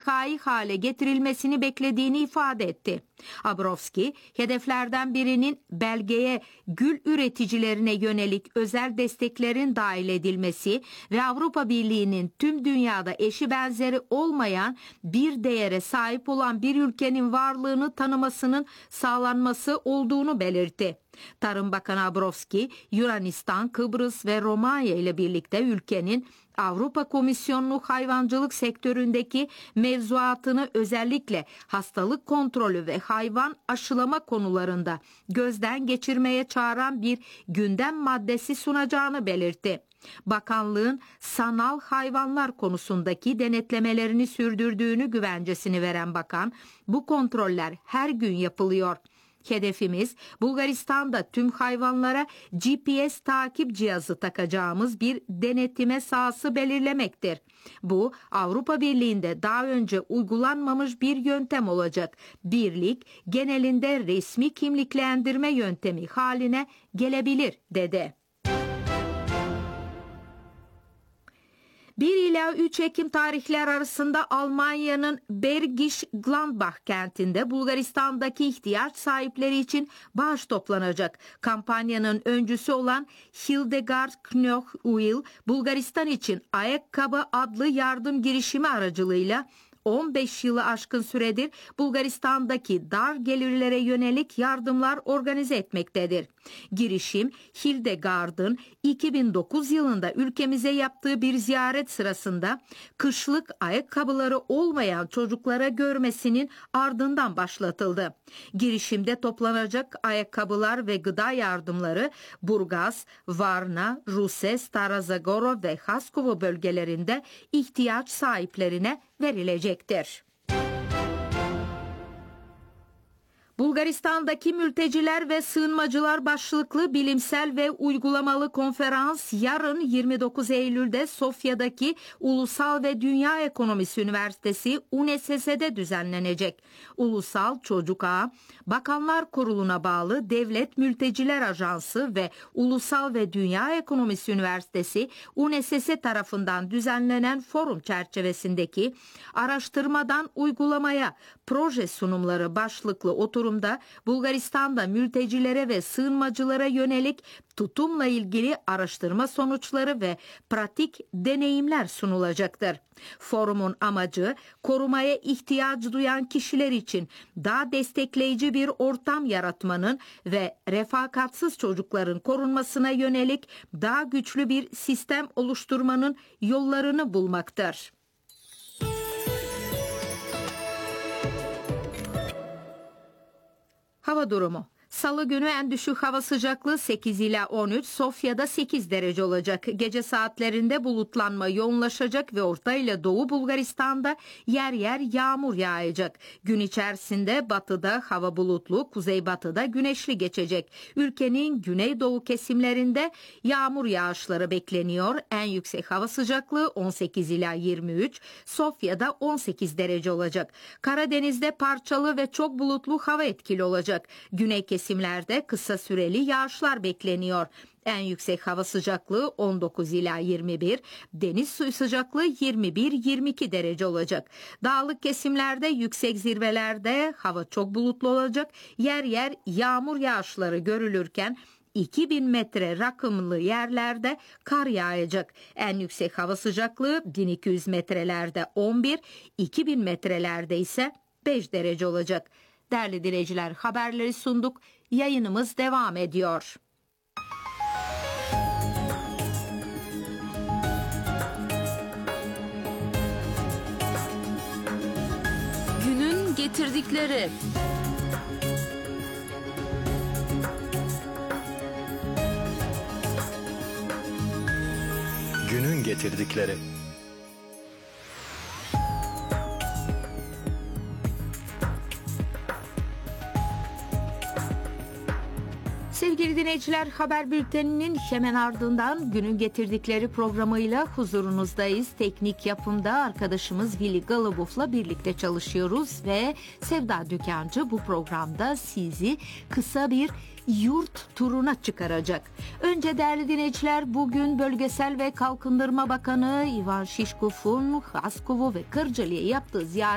nihai hale getirilmesini beklediğini ifade etti. Abrovski, hedeflerden birinin belgeye gül üreticilerine yönelik özel desteklerin dahil edilmesi ve Avrupa Birliği'nin tüm dünyada eşi benzeri olmayan bir değere sahip olan bir ülkenin varlığını tanımasının sağlanması olduğunu belirtti. Tarım Bakanı Abrovski, Yunanistan, Kıbrıs ve Romanya ile birlikte ülkenin Avrupa Komisyonu'nu hayvancılık sektöründeki mevzuatını özellikle hastalık kontrolü ve hayvan aşılama konularında gözden geçirmeye çağıran bir gündem maddesi sunacağını belirtti. Bakanlığın sanal hayvanlar konusundaki denetlemelerini sürdürdüğünü güvencesini veren bakan, bu kontroller her gün yapılıyor. Hedefimiz Bulgaristan'da tüm hayvanlara GPS takip cihazı takacağımız bir denetleme sahası belirlemektir. Bu Avrupa Birliği'nde daha önce uygulanmamış bir yöntem olacak. Birlik genelinde resmi kimliklendirme yöntemi haline gelebilir, dedi. 1 ila 3 Ekim tarihler arasında Almanya'nın Bergisch Gladbach kentinde Bulgaristan'daki ihtiyaç sahipleri için bağış toplanacak. Kampanyanın öncüsü olan Hildegard Knoch-Uyl, Bulgaristan için Ayakkabı adlı yardım girişimi aracılığıyla 15 yılı aşkın süredir Bulgaristan'daki dar gelirlere yönelik yardımlar organize etmektedir. Girişim, Hildegard'ın 2009 yılında ülkemize yaptığı bir ziyaret sırasında kışlık ayakkabıları olmayan çocuklara görmesinin ardından başlatıldı. Girişimde toplanacak ayakkabılar ve gıda yardımları Burgas, Varna, Ruse, Stara Zagora ve Haskovo bölgelerinde ihtiyaç sahiplerine verilecektir. Bulgaristan'daki mülteciler ve sığınmacılar başlıklı bilimsel ve uygulamalı konferans yarın 29 Eylül'de Sofya'daki Ulusal ve Dünya Ekonomisi Üniversitesi UNSS'de düzenlenecek. Ulusal Çocuk Ağı, Bakanlar Kurulu'na bağlı Devlet Mülteciler Ajansı ve Ulusal ve Dünya Ekonomisi Üniversitesi UNSS tarafından düzenlenen forum çerçevesindeki araştırmadan uygulamaya proje sunumları başlıklı oturumda Bulgaristan'da mültecilere ve sığınmacılara yönelik tutumla ilgili araştırma sonuçları ve pratik deneyimler sunulacaktır. Forumun amacı korumaya ihtiyaç duyan kişiler için daha destekleyici bir ortam yaratmanın ve refakatsız çocukların korunmasına yönelik daha güçlü bir sistem oluşturmanın yollarını bulmaktır. Hava durumu. Salı günü en düşük hava sıcaklığı 8 ila 13, Sofya'da 8 derece olacak. Gece saatlerinde bulutlanma yoğunlaşacak ve Orta ile Doğu Bulgaristan'da yer yer yağmur yağacak. Gün içerisinde batıda hava bulutlu, kuzeybatıda güneşli geçecek. Ülkenin güneydoğu kesimlerinde yağmur yağışları bekleniyor. En yüksek hava sıcaklığı 18 ila 23, Sofya'da 18 derece olacak. Karadeniz'de parçalı ve çok bulutlu hava etkili olacak. Güney kesimlerde kısa süreli yağışlar bekleniyor. En yüksek hava sıcaklığı 19 ila 21, deniz suyu sıcaklığı 21-22 derece olacak. Dağlık kesimlerde yüksek zirvelerde hava çok bulutlu olacak. Yer yer yağmur yağışları görülürken 2000 metre rakımlı yerlerde kar yağacak. En yüksek hava sıcaklığı 1200 metrelerde 11, 2000 metrelerde ise 5 derece olacak. Değerli dinleyiciler, haberleri sunduk. Yayınımız devam ediyor. Günün getirdikleri. Günün getirdikleri. Sevgili dinleyiciler, haber bülteninin hemen ardından günün getirdikleri programıyla huzurunuzdayız. Teknik yapımda arkadaşımız Vili Galabuf'la birlikte çalışıyoruz ve Sevda Dükancı bu programda sizi kısa bir yurt turuna çıkaracak. Önce değerli dinleyiciler, bugün Bölgesel ve Kalkındırma Bakanı Ivan Şişkov'un Haskovo ve Kırcalı'ya yaptığı ziyaret